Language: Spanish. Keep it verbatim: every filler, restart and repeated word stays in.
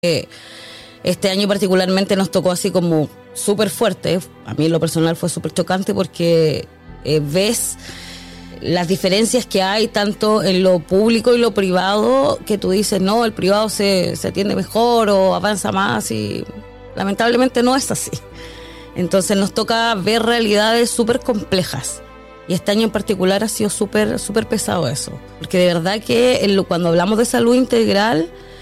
Este año particularmente nos tocó así como súper fuerte. A mí en lo personal fue súper chocante porque eh, ves las diferencias que hay tanto en lo público y lo privado, que tú dices, no, el privado se, se atiende mejor o avanza más, y lamentablemente no es así. Entonces nos toca ver realidades súper complejas. Y este año en particular ha sido súper súper pesado eso. Porque de verdad que en lo, cuando hablamos de salud integral,